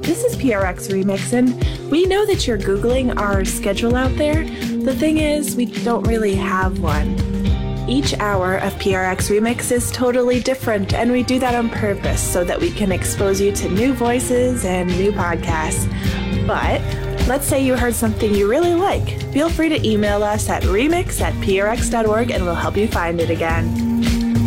This is PRX Remix, and we know that you're Googling our schedule out there. The thing is, we don't really have one. Each hour of PRX Remix is totally different, and we do that on purpose so that we can expose you to new voices and new podcasts. But let's say you heard something you really like. Feel free to email us at remix@prx.org and we'll help you find it again.